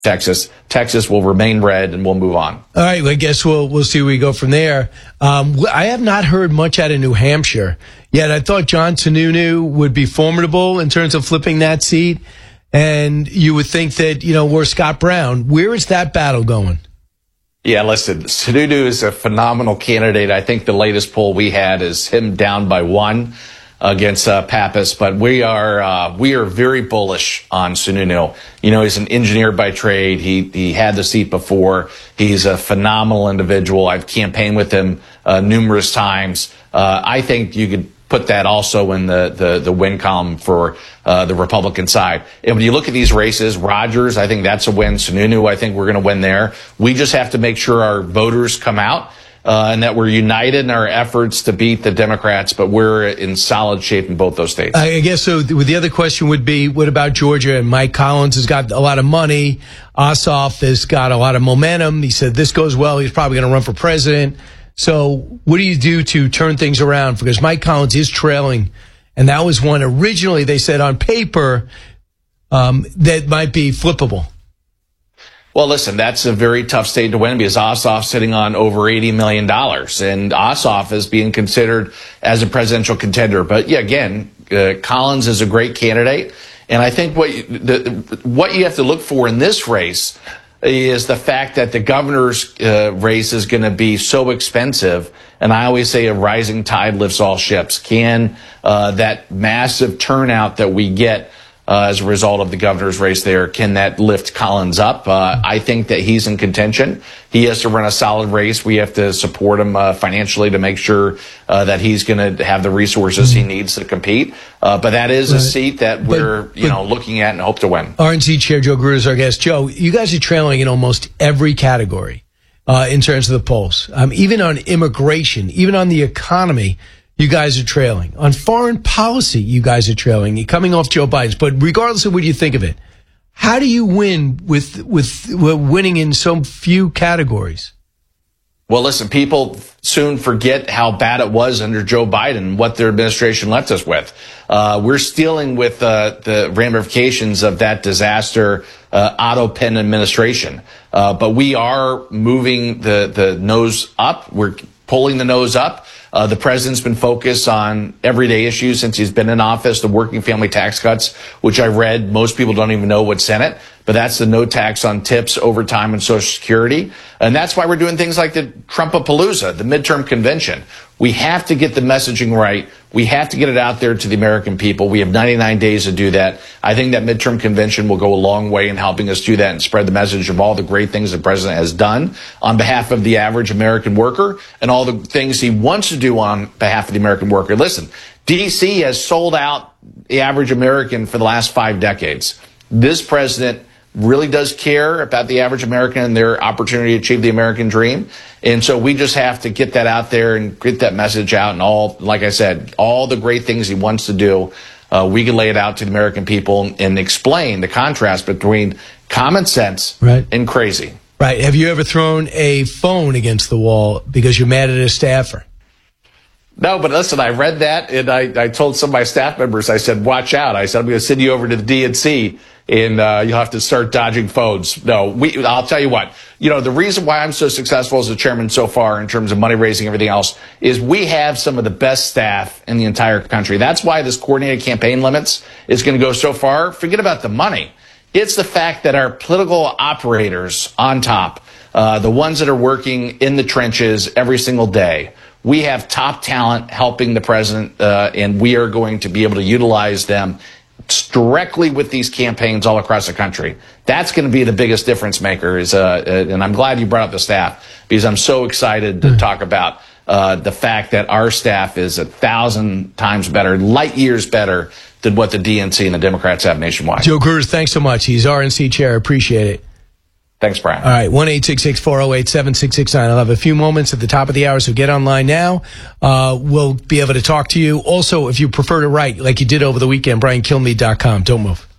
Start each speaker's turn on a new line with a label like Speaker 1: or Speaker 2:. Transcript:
Speaker 1: Texas. Texas will remain red, and we'll move on.
Speaker 2: All right, well, I guess we'll see where we go from there. I have not heard much out of New Hampshire yet. I thought John Sununu would be formidable in terms of flipping that seat, and you would think that, we're Scott Brown. Where is that battle going?
Speaker 1: Yeah, listen, Sununu is a phenomenal candidate. I think the latest poll we had is him down by 1 against Pappas, but we are very bullish on Sununu. He's an engineer by trade. He had the seat before. He's a phenomenal individual. I've campaigned with him numerous times. I think you could put that also in the win column for the Republican side. And when you look at these races, Rogers, I think that's a win. Sununu, I think we're going to win there. We just have to make sure our voters come out and that we're united in our efforts to beat the Democrats, but we're in solid shape in both those states.
Speaker 2: I guess so. The other question would be, what about Georgia? And Mike Collins has got a lot of money. Ossoff has got a lot of momentum. He said this goes well, he's probably going to run for president. So what do you do to turn things around? Because Mike Collins is trailing, and that was one originally they said on paper that might be flippable.
Speaker 1: Well, listen, that's a very tough state to win because Ossoff's sitting on over $80 million, and Ossoff is being considered as a presidential contender. But yeah, again, Collins is a great candidate, and I think what you have to look for in this race is the fact that the governor's race is going to be so expensive. And I always say a rising tide lifts all ships. Can that massive turnout that we get as a result of the governor's race there, can that lift Collins up? I think that he's in contention. He has to run a solid race. We have to support him financially to make sure that he's going to have the resources he needs to compete. But that is a seat that we're looking at and hope to win.
Speaker 2: RNC Chair Joe Gruder is our guest. Joe, you guys are trailing in almost every category in terms of the polls. Even on immigration, even on the economy, you guys are trailing. On foreign policy, you guys are trailing. You're coming off Joe Biden's. But regardless of what you think of it, how do you win with winning in so few categories?
Speaker 1: Well, listen, people soon forget how bad it was under Joe Biden, what their administration left us with. We're dealing with the ramifications of that disaster Otto Penn administration. But we are moving the nose up. We're pulling the nose up. The president's been focused on everyday issues since he's been in office, the working family tax cuts, which I read most people don't even know what's in it, but that's the no tax on tips, overtime, and Social Security. And that's why we're doing things like the Trumpapalooza, the midterm convention. We have to get the messaging right. We have to get it out there to the American people. We have 99 days to do that. I think that midterm convention will go a long way in helping us do that and spread the message of all the great things the president has done on behalf of the average American worker and all the things he wants to do on behalf of the American worker. Listen, D.C. has sold out the average American for the last 5 decades. This president really does care about the average American and their opportunity to achieve the American dream. And so we just have to get that out there and get that message out. And all, like I said, all the great things he wants to do, we can lay it out to the American people and explain the contrast between common sense and crazy.
Speaker 2: Right. Have you ever thrown a phone against the wall because you're mad at a staffer?
Speaker 1: No, but listen, I read that, and I told some of my staff members, I said, watch out. I said, I'm going to send you over to the DNC, and you'll have to start dodging phones. No, I'll tell you what. The reason why I'm so successful as a chairman so far in terms of money raising, everything else, is we have some of the best staff in the entire country. That's why this coordinated campaign limits is going to go so far. Forget about the money. It's the fact that our political operators on top, the ones that are working in the trenches every single day, we have top talent helping the president, and we are going to be able to utilize them directly with these campaigns all across the country. That's going to be the biggest difference maker. And I'm glad you brought up the staff, because I'm so excited to talk about the fact that our staff is 1,000 times better, light years better than what the DNC and the Democrats have nationwide. Joe
Speaker 2: Gruder, thanks so much. He's RNC chair. Appreciate it.
Speaker 1: Thanks, Brian.
Speaker 2: All right, 1-866-408-7669. I'll have a few moments at the top of the hour, so get online now. We'll be able to talk to you. Also, if you prefer to write, like you did over the weekend, BrianKilmeade.com. Don't move.